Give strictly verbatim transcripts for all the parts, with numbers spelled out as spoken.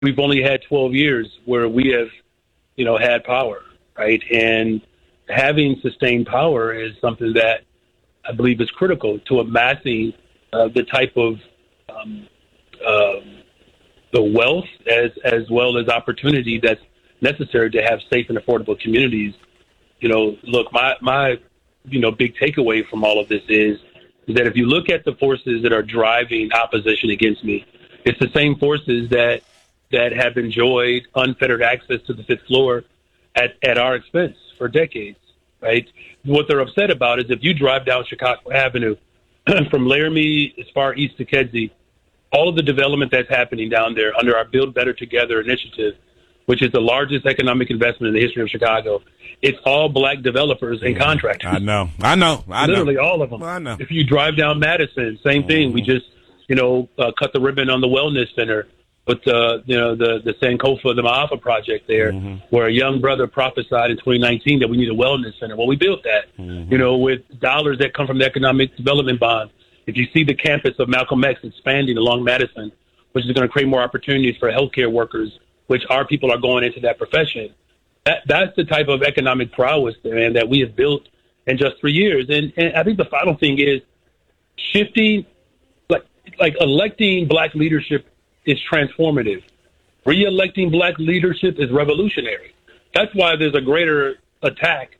we've only had twelve years where we have, you know, had power, right? And having sustained power is something that I believe is critical to amassing uh, the type of um, uh, the wealth as as well as opportunity that's necessary to have safe and affordable communities. You know, look, my my you know big takeaway from all of this is, is that if you look at the forces that are driving opposition against me, it's the same forces that that have enjoyed unfettered access to the fifth floor at, at our expense for decades, right? What they're upset about is if you drive down Chicago Avenue from Laramie as far east to Kedzie, all of the development that's happening down there under our Build Better Together initiative, which is the largest economic investment in the history of Chicago, it's all black developers and contractors. I know. I know. I Literally know. all of them. Well, I know. If you drive down Madison, same thing. Mm-hmm. We just, you know, uh, cut the ribbon on the Wellness Center. But, uh, you know, the, the Sankofa, the Ma'afa project there, mm-hmm. where a young brother prophesied in twenty nineteen that we need a wellness center. Well, we built that, mm-hmm. you know, with dollars that come from the Economic Development Bond. If you see the campus of Malcolm X expanding along Madison, which is going to create more opportunities for healthcare workers, which our people are going into that profession, that, that's the type of economic prowess, man, that we have built in just three years. And, and I think the final thing is shifting, like, like electing black leadership is transformative. Re-electing black leadership is revolutionary. That's why there's a greater attack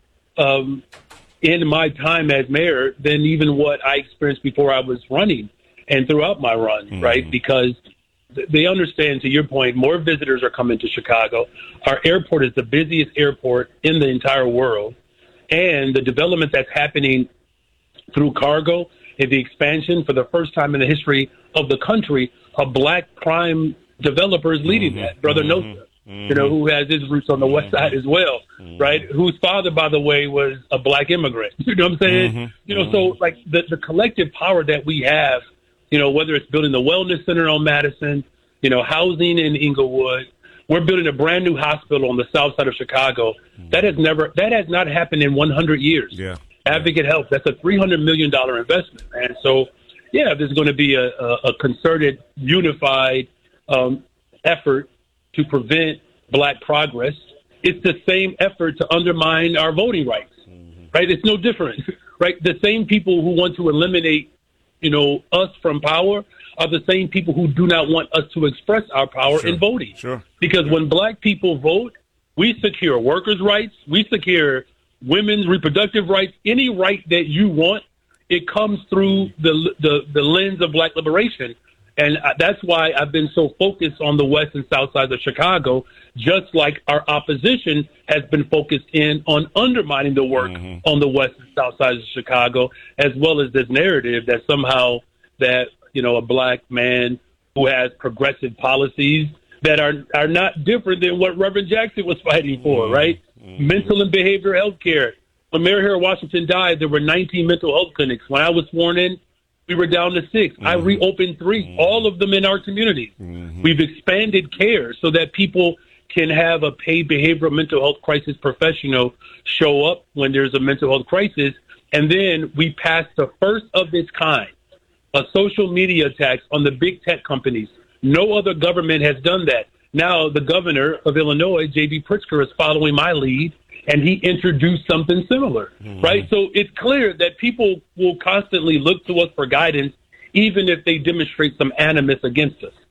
um, in my time as mayor than even what I experienced before I was running and throughout my run, mm-hmm. right? Because th- they understand, to your point, more visitors are coming to Chicago. Our airport is the busiest airport in the entire world. And the development that's happening through cargo and the expansion for the first time in the history of the country, a black prime developer is leading mm-hmm. that. Brother mm-hmm. Nosa, mm-hmm. you know, who has his roots on the mm-hmm. west side as well, mm-hmm. right? Whose father, by the way, was a black immigrant. You know what I'm saying? Mm-hmm. You know, mm-hmm. so like the, the collective power that we have, you know, whether it's building the Wellness Center on Madison, you know, housing in Inglewood, we're building a brand new hospital on the south side of Chicago. Mm-hmm. That has never, that has not happened in one hundred years. Yeah. Advocate Health, that's a three hundred million dollars investment. And so, yeah, there's going to be a, a, a concerted, unified um, effort to prevent black progress. It's the same effort to undermine our voting rights, mm-hmm. right? It's no different, right? The same people who want to eliminate, you know, us from power are the same people who do not want us to express our power sure. in voting. Sure. Because sure. when black people vote, we secure workers' rights, we secure women's reproductive rights, any right that you want. It comes through the, the the lens of black liberation. And that's why I've been so focused on the west and south sides of Chicago, just like our opposition has been focused in on undermining the work mm-hmm. on the west and south sides of Chicago, as well as this narrative that somehow that, you know, a black man who has progressive policies that are, are not different than what Reverend Jackson was fighting for, mm-hmm. right? Mm-hmm. Mental and behavioral health care. When Mayor Harold Washington died, there were nineteen mental health clinics. When I was sworn in, we were down to six. Mm-hmm. I reopened three, mm-hmm. all of them in our communities. Mm-hmm. We've expanded care so that people can have a paid behavioral mental health crisis professional show up when there's a mental health crisis. And then we passed the first of its kind, a social media tax on the big tech companies. No other government has done that. Now the governor of Illinois, J B Pritzker, is following my lead, and he introduced something similar, mm-hmm. right? So it's clear that people will constantly look to us for guidance, even if they demonstrate some animus against us.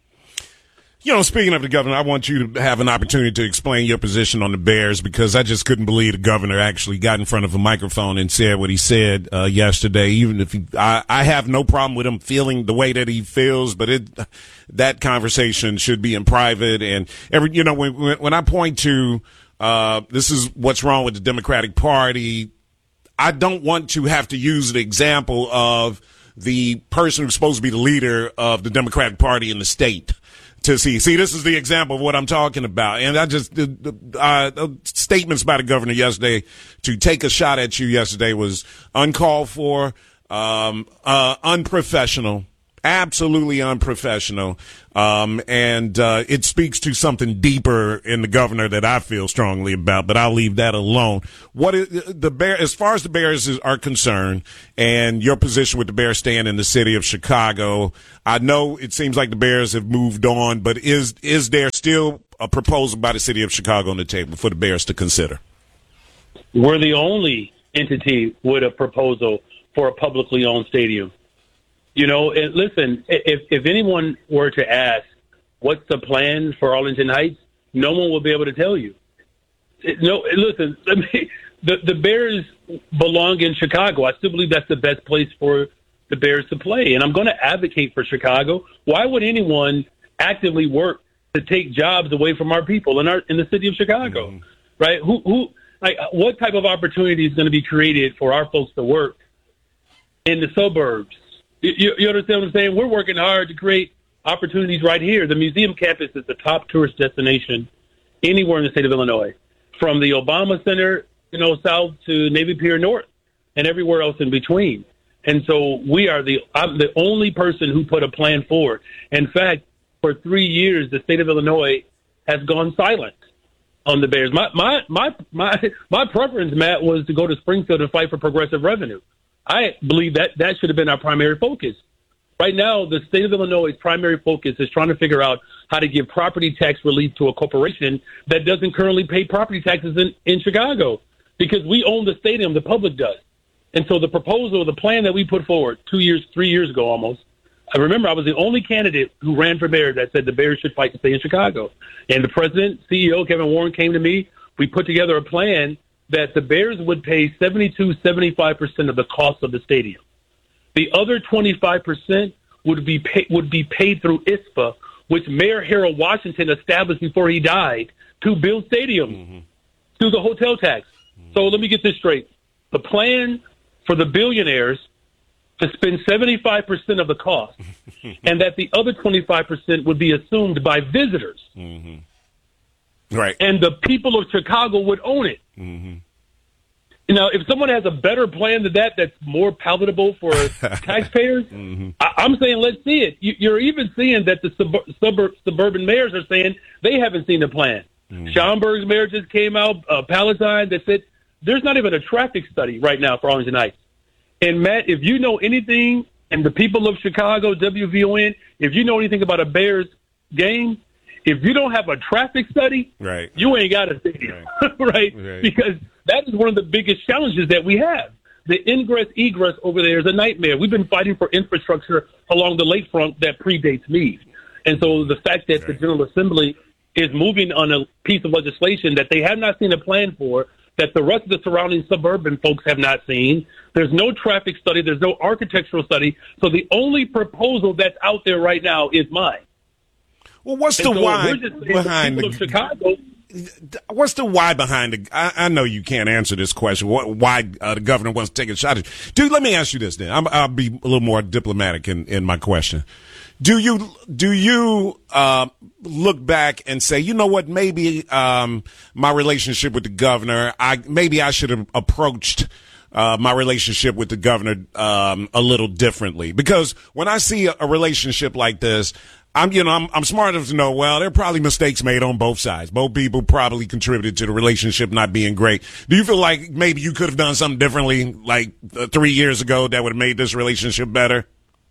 You know, speaking of the governor, I want you to have an opportunity to explain your position on the Bears, because I just couldn't believe the governor actually got in front of a microphone and said what he said uh, yesterday. Even if he, I, I have no problem with him feeling the way that he feels, but it, that conversation should be in private. And every, you know, when when I point to uh, this is what's wrong with the Democratic Party, I don't want to have to use the example of the person who's supposed to be the leader of the Democratic Party in the state. To see, see, this is the example of what I'm talking about. And I just, uh, uh, statements by the governor yesterday to take a shot at you yesterday was uncalled for, um, uh, unprofessional, Absolutely unprofessional. Um, and uh, it speaks to something deeper in the governor that I feel strongly about, but I'll leave that alone. What is the Bear, as far as the Bears is, are concerned, and your position with the Bears stand in the city of Chicago, I know it seems like the Bears have moved on, but is is there still a proposal by the city of Chicago on the table for the Bears to consider? We're the only entity with a proposal for a publicly owned stadium. You know, and listen, if, if anyone were to ask, what's the plan for Arlington Heights, no one will be able to tell you. No, listen, I mean, the, the Bears belong in Chicago. I still believe that's the best place for the Bears to play. And I'm going to advocate for Chicago. Why would anyone actively work to take jobs away from our people in our in the city of Chicago? Mm-hmm. Right? Who, who, like, what type of opportunity is going to be created for our folks to work in the suburbs? You, you understand what I'm saying? We're working hard to create opportunities right here. The museum campus is the top tourist destination anywhere in the state of Illinois, from the Obama Center, you know, south to Navy Pier North, and everywhere else in between. And so we are the I'm the only person who put a plan forward. In fact, for three years, the state of Illinois has gone silent on the Bears. My my my my my preference, Matt, was to go to Springfield and fight for progressive revenue. I believe that that should have been our primary focus. Right now, the state of Illinois' primary focus is trying to figure out how to give property tax relief to a corporation that doesn't currently pay property taxes in, in Chicago, because we own the stadium, the public does. And so the proposal, the plan that we put forward two years, three years ago almost, I remember I was the only candidate who ran for mayor that said the Bears should fight to stay in Chicago. And the president, C E O, Kevin Warren, came to me. We put together a plan that the Bears would pay seventy-two, seventy-five percent of the cost of the stadium. The other twenty-five percent would be pay, would be paid through I S P A, which Mayor Harold Washington established before he died to build stadiums mm-hmm. through the hotel tax. Mm-hmm. So let me get this straight. The plan for the billionaires to spend seventy-five percent of the cost, and that the other twenty-five percent would be assumed by visitors. Mm-hmm. Right. And the people of Chicago would own it. Mm-hmm. Now, if someone has a better plan than that, that's more palatable for taxpayers, mm-hmm. I- I'm saying let's see it. You- you're even seeing that the sub- sub- suburban mayors are saying they haven't seen the plan. Mm-hmm. Schaumburg's mayor just came out, uh, Palatine, that said there's not even a traffic study right now for Arlington Heights. And, Matt, if you know anything, and the people of Chicago, W V O N, if you know anything about a Bears game, if you don't have a traffic study, right. you ain't got a stadium, right. right? right? Because that is one of the biggest challenges that we have. The ingress, egress over there is a nightmare. We've been fighting for infrastructure along the lakefront that predates me. And so the fact that right. the General Assembly is moving on a piece of legislation that they have not seen a plan for, that the rest of the surrounding suburban folks have not seen. There's no traffic study. There's no architectural study. So the only proposal that's out there right now is mine. Well, what's and the so why behind the, the Chicago? What's the why behind the? I, I know you can't answer this question. What, why uh, the governor wants to take a shot at you. Dude, let me ask you this then. I'm, I'll be a little more diplomatic in, in my question. Do you do you uh, look back and say, you know what, maybe um, my relationship with the governor, I maybe I should have approached uh, my relationship with the governor um, a little differently? Because when I see a, a relationship like this, I'm, you know, I'm, I'm smart enough to know, well, there are probably mistakes made on both sides. Both people probably contributed to the relationship not being great. Do you feel like maybe you could have done something differently, like uh, three years ago, that would have made this relationship better?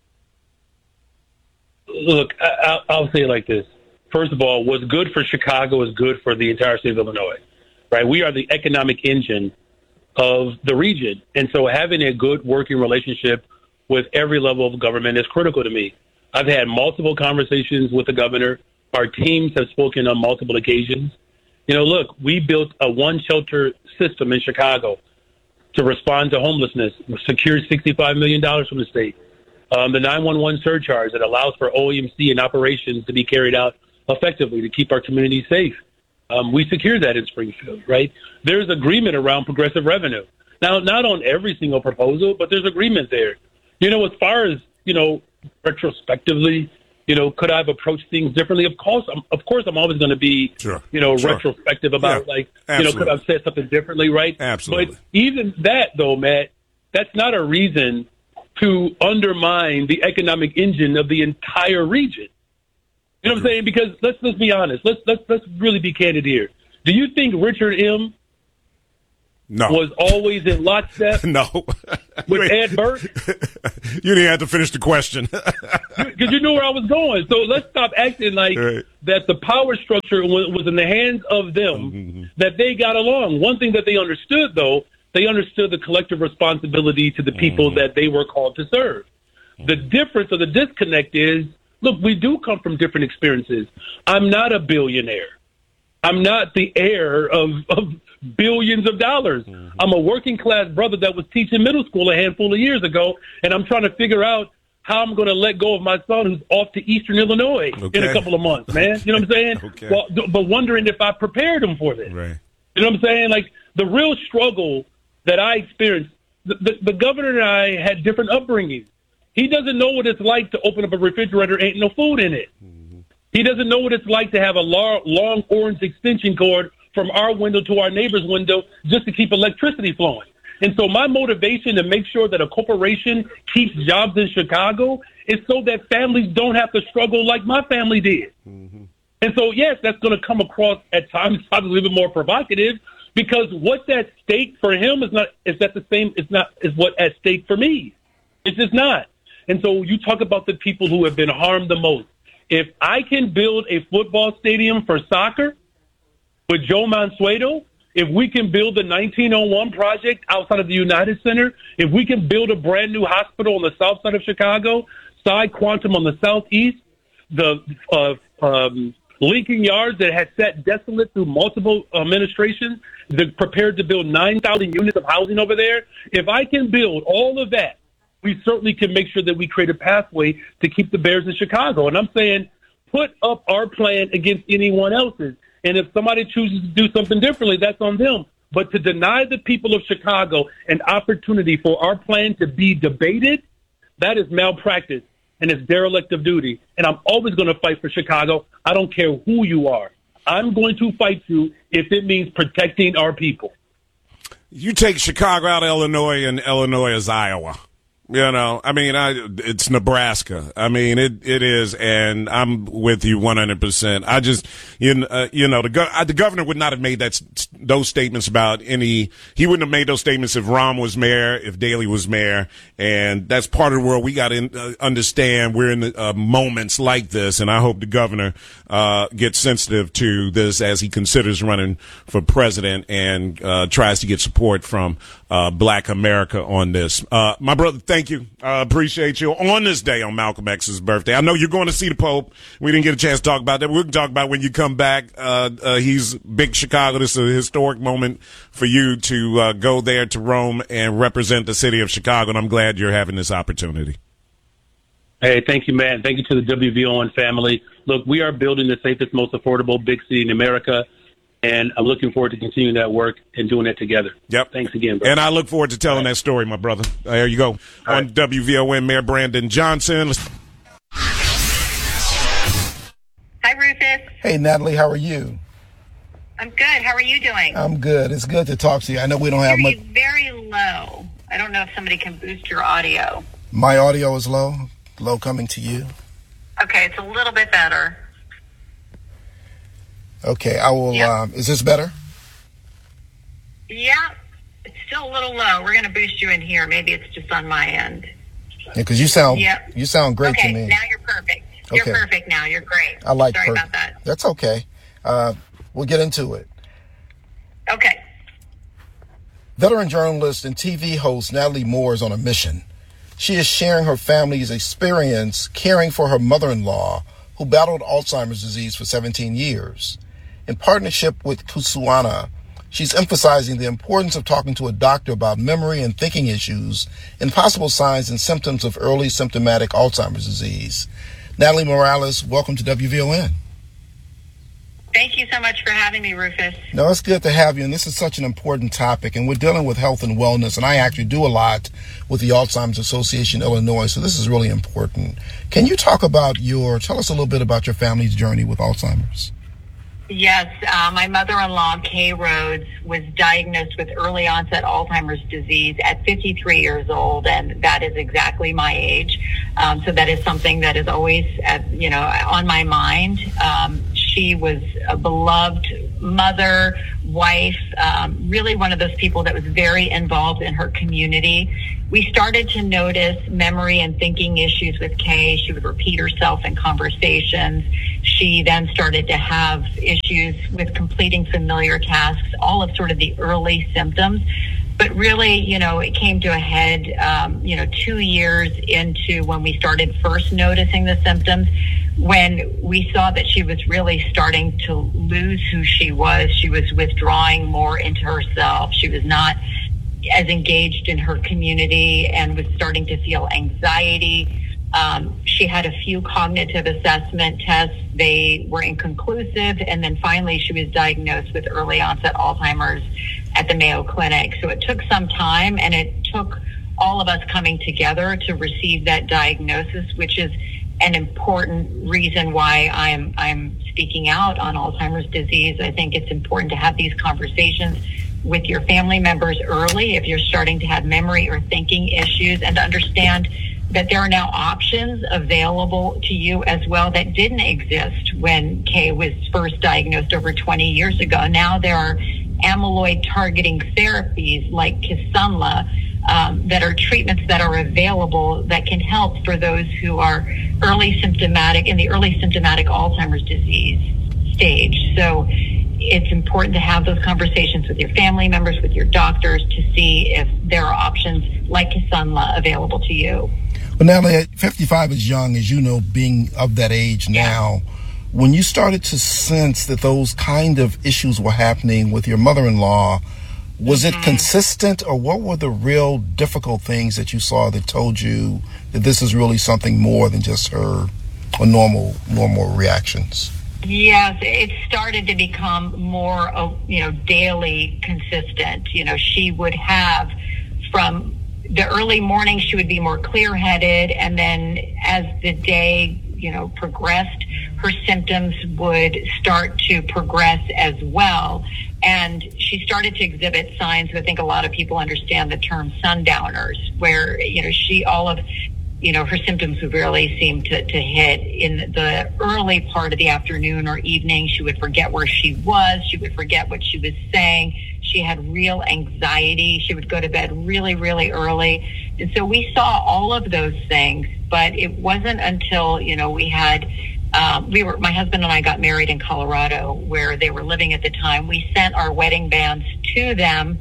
Look, I, I'll say it like this. First of all, what's good for Chicago is good for the entire state of Illinois, right? We are the economic engine of the region. And so having a good working relationship with every level of government is critical to me. I've had multiple conversations with the governor. Our teams have spoken on multiple occasions. You know, look, we built a one-shelter system in Chicago to respond to homelessness, secured sixty-five million dollars from the state. Um, the nine one one surcharge that allows for O E M C and operations to be carried out effectively to keep our community safe. Um, we secured that in Springfield, right? There's agreement around progressive revenue. Now, not on every single proposal, but there's agreement there. You know, as far as, you know, retrospectively, you know, could I have approached things differently? Of course, I'm, of course, I'm always going to be, sure. you know, sure. retrospective about, yeah, like, absolutely. you know, could I have said something differently, right? Absolutely. But even that, though, Matt, that's not a reason to undermine the economic engine of the entire region. You know what I'm saying? Because let's let's be honest. Let's let's let's really be candid here. Do you think Richard M. No. was always in lockstep no. with Ed Burke? You didn't have to finish the question. Because you knew where I was going. So let's stop acting like right. that the power structure was, was in the hands of them, mm-hmm. that they got along. One thing that they understood, though, they understood the collective responsibility to the people mm-hmm. that they were called to serve. Mm-hmm. The difference or the disconnect is, look, we do come from different experiences. I'm not a billionaire. I'm not the heir of, of billions of dollars. Mm-hmm. I'm a working class brother that was teaching middle school a handful of years ago, and I'm trying to figure out how I'm going to let go of my son who's off to Eastern Illinois okay. in a couple of months, man. You know what I'm saying? okay. Well, but wondering if I prepared him for this. Right. You know what I'm saying? Like, the real struggle that I experienced, the, the, the governor and I had different upbringings. He doesn't know what it's like to open up a refrigerator, ain't no food in it. Mm-hmm. He doesn't know what it's like to have a long, long orange extension cord from our window to our neighbor's window just to keep electricity flowing. And so my motivation to make sure that a corporation keeps jobs in Chicago is so that families don't have to struggle like my family did. Mm-hmm. And so, yes, that's going to come across at times probably a little bit more provocative, because what's at stake for him is not is that the same is not is what at stake for me. It's just not. And so you talk about the people who have been harmed the most. If I can build a football stadium for soccer with Joe Mansueto, if we can build the nineteen oh one project outside of the United Center, if we can build a brand new hospital on the south side of Chicago, Psi Quantum on the southeast, the uh, um, Lincoln Yards that had sat desolate through multiple administrations, they're prepared to build nine thousand units of housing over there. If I can build all of that, we certainly can make sure that we create a pathway to keep the Bears in Chicago. And I'm saying, put up our plan against anyone else's. And if somebody chooses to do something differently, that's on them. But to deny the people of Chicago an opportunity for our plan to be debated, that is malpractice, and it's derelict of duty. And I'm always going to fight for Chicago. I don't care who you are. I'm going to fight you if it means protecting our people. You take Chicago out of Illinois, and Illinois is Iowa. You know, I mean, I, it's Nebraska. I mean, it, it is, and I'm with you one hundred percent. I just, you know, uh, you know the, go- I, the governor would not have made that those statements about any, he wouldn't have made those statements if Rahm was mayor, if Daley was mayor, and that's part of the world we got to uh, understand. We're in the, uh, moments like this, and I hope the governor uh, gets sensitive to this as he considers running for president and uh, tries to get support from uh, Black America on this. Uh, my brother, thank you. I uh, appreciate you on this day on Malcolm X's birthday. I know you're going to see the Pope. We didn't get a chance to talk about that. We can talk about when you come back. Uh, uh, he's big Chicago. This is a historic moment for you to uh, go there to Rome and represent the city of Chicago, and I'm glad you're having this opportunity. Hey, thank you, man. Thank you to the W V O N family. Look, we are building the safest, most affordable big city in America, and I'm looking forward to continuing that work and doing it together. Yep. Thanks again, bro. And I look forward to telling right. that story, my brother. There you go. All On right. W V O N, Mayor Brandon Johnson. Let's- Hi, Rufus. Hey, Natalie. How are you? I'm good. How are you doing? I'm good. It's good to talk to you. I know we don't have much. Very low. I don't know if somebody can boost your audio. My audio is low. Low coming to you. Okay, it's a little bit better. Okay, I will. Yep. Um, is this better? Yeah, it's still a little low. We're going to boost you in here. Maybe it's just on my end. Yeah, because you sound. Yep. You sound great okay, to me. Now you're perfect. You're okay. perfect now. You're great. I like. Sorry per- about that. That's okay. Uh, we'll get into it. Okay. Veteran journalist and T V host Natalie Moore is on a mission. She is sharing her family's experience caring for her mother-in-law, who battled Alzheimer's disease for seventeen years. In partnership with Kusuana, she's emphasizing the importance of talking to a doctor about memory and thinking issues and possible signs and symptoms of early symptomatic Alzheimer's disease. Natalie Morales, welcome to W V O N. Thank you so much for having me, Rufus. No, it's good to have you, and this is such an important topic, and we're dealing with health and wellness, and I actually do a lot with the Alzheimer's Association Illinois, so this is really important. Can you talk about your, tell us a little bit about your family's journey with Alzheimer's? Yes, uh, my mother-in-law, Kay Rhodes, was diagnosed with early onset Alzheimer's disease at fifty-three years old, and that is exactly my age. Um, so that is something that is always, uh, you know, on my mind. Um, she was a beloved mother, wife, um, really one of those people that was very involved in her community. We started to notice memory and thinking issues with Kay. She would repeat herself in conversations. She then started to have issues with completing familiar tasks, all of sort of the early symptoms. But really, you know, it came to a head, um, you know, two years into when we started first noticing the symptoms, when we saw that she was really starting to lose who she was. She was withdrawing more into herself. She was not as engaged in her community and was starting to feel anxiety. Um, she had a few cognitive assessment tests. They were inconclusive. And then finally, she was diagnosed with early onset Alzheimer's at the Mayo Clinic. So it took some time, and it took all of us coming together to receive that diagnosis, which is an important reason why I'm, I'm speaking out on Alzheimer's disease. I think it's important to have these conversations with your family members early if you're starting to have memory or thinking issues, and to understand that there are now options available to you as well that didn't exist when Kay was first diagnosed over twenty years ago. Now there are amyloid targeting therapies like Kisunla um, that are treatments that are available that can help for those who are early symptomatic, in the early symptomatic Alzheimer's disease stage. So it's important to have those conversations with your family members, with your doctors, to see if there are options like Kisunla available to you. But Natalie, fifty-five is young, as you know, being of that age now. Yeah. When you started to sense that those kind of issues were happening with your mother-in-law, was mm-hmm. it consistent, or what were the real difficult things that you saw that told you that this is really something more than just her or normal normal reactions? Yes, it started to become more, you know, daily consistent. You know, she would have from the early morning, she would be more clear-headed, and then as the day, you know, progressed, her symptoms would start to progress as well. And she started to exhibit signs, I think a lot of people understand the term sundowners, where, you know, she, all of, you know, her symptoms would really seem to, to hit in the early part of the afternoon or evening. She would forget where she was. She would forget what she was saying. She had real anxiety. She would go to bed really, really early. And so we saw all of those things, but it wasn't until, you know, we had, um, we were, my husband and I got married in Colorado, where they were living at the time. We sent our wedding bands to them.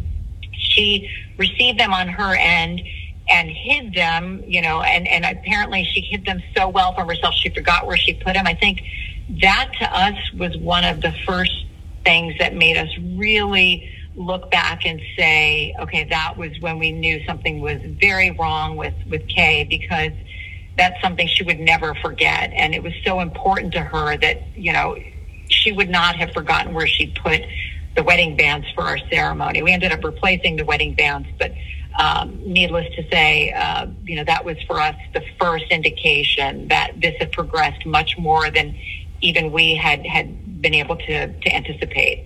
She received them on her end and hid them, you know, and, and apparently she hid them so well from herself, she forgot where she put them. I think that to us was one of the first things that made us really look back and say, okay, that was when we knew something was very wrong with, with Kay, because that's something she would never forget. And it was so important to her that, you know, she would not have forgotten where she put the wedding bands for our ceremony. We ended up replacing the wedding bands, but um, needless to say, uh, you know, that was for us the first indication that this had progressed much more than even we had, had been able to, to anticipate.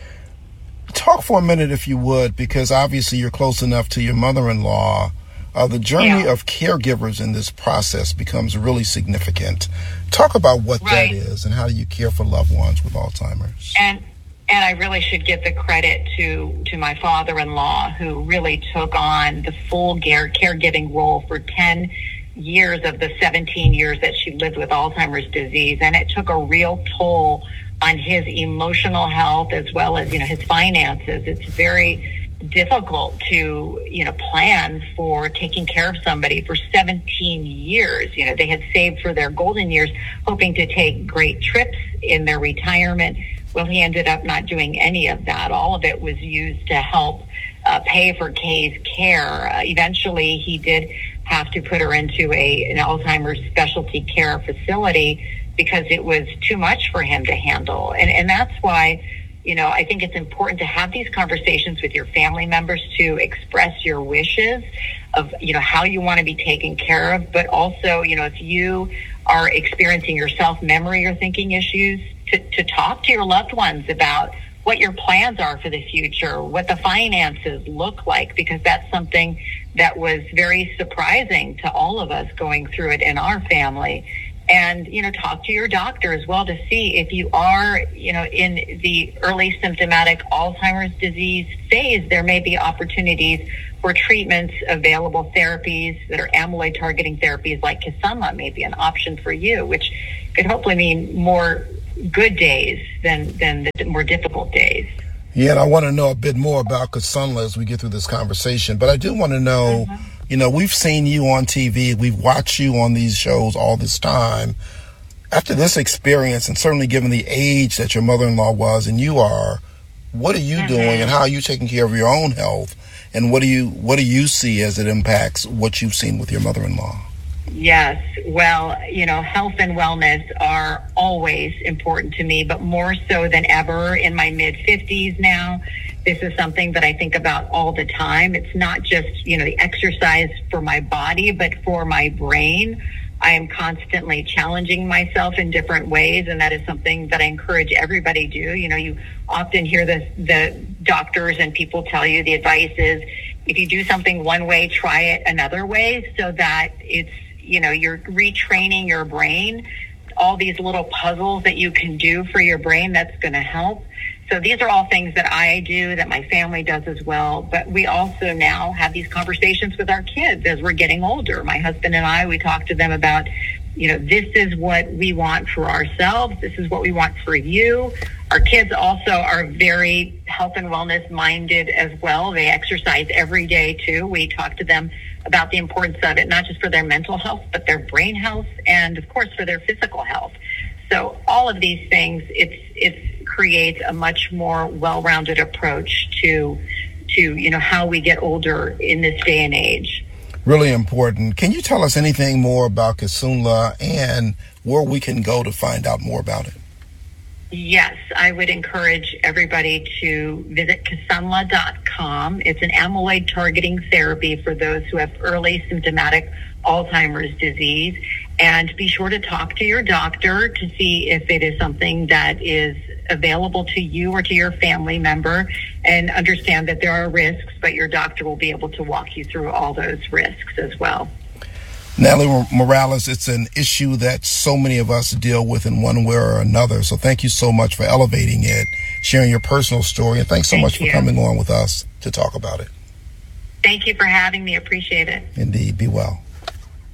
Talk for a minute, if you would, because obviously you're close enough to your mother-in-law. Uh, the journey yeah. of caregivers in this process becomes really significant. Talk about what right. that is and how do you care for loved ones with Alzheimer's. And and I really should give the credit to, to my father-in-law, who really took on the full care, caregiving role for ten years of the seventeen years that she lived with Alzheimer's disease. And it took a real toll on his emotional health as well as, you know, his finances. It's very difficult to, you know, plan for taking care of somebody for seventeen years. You know, they had saved for their golden years, hoping to take great trips in their retirement. Well, he ended up not doing any of that. All of it was used to help uh, pay for Kay's care. Uh, eventually, he did have to put her into a an Alzheimer's specialty care facility because it was too much for him to handle. And and that's why, you know, I think it's important to have these conversations with your family members, to express your wishes of, you know, how you want to be taken care of. But also, you know, if you are experiencing yourself memory or thinking issues, to, to talk to your loved ones about what your plans are for the future, what the finances look like, because that's something that was very surprising to all of us going through it in our family. And, you know, talk to your doctor as well to see if you are, you know, in the early symptomatic Alzheimer's disease phase. There may be opportunities for treatments, available therapies that are amyloid targeting therapies like Kisunla may be an option for you, which could hopefully mean more good days than, than the more difficult days. Yeah, and I want to know a bit more about Kisunla as we get through this conversation. But I do want to know, mm-hmm. you know, we've seen you on T V. We've watched you on these shows all this time. After this experience, and certainly given the age that your mother-in-law was and you are, what are you mm-hmm. doing and how are you taking care of your own health? And what do you what do you see as it impacts what you've seen with your mother-in-law? Yes. Well, you know, health and wellness are always important to me, but more so than ever in my mid-fifties now. This is something that I think about all the time. It's not just, you know, the exercise for my body, but for my brain. I am constantly challenging myself in different ways, and that is something that I encourage everybody to do. You know, you often hear the, the doctors and people tell you the advice is, if you do something one way, try it another way, so that it's, you know, you're retraining your brain. All these little puzzles that you can do for your brain, that's going to help. So these are all things that I do, that my family does as well. But we also now have these conversations with our kids as we're getting older. My husband and I, we talk to them about, you know, this is what we want for ourselves. This is what we want for you. Our kids also are very health and wellness minded as well. They exercise every day too. We talk to them about the importance of it, not just for their mental health, but their brain health, and of course for their physical health. So all of these things, it's it creates a much more well-rounded approach to to you know how we get older in this day and age. Really important. Can you tell us anything more about Kisunla and where we can go to find out more about it? Yes, I would encourage everybody to visit Kisunla dot com. It's an amyloid targeting therapy for those who have early symptomatic Alzheimer's disease. And be sure to talk to your doctor to see if it is something that is available to you or to your family member, and understand that there are risks, but your doctor will be able to walk you through all those risks as well. Natalie Morales, it's an issue that so many of us deal with in one way or another. So thank you so much for elevating it, sharing your personal story, and thanks so Thank much you. for coming on with us to talk about it. Thank you for having me. Appreciate it. Indeed. Be well.